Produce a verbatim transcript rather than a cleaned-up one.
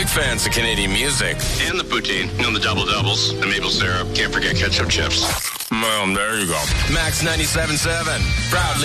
big fans of Canadian music. And the poutine. And the double doubles. The maple syrup. Can't forget ketchup chips. Well, there you go. Max ninety-seven point seven. Proudly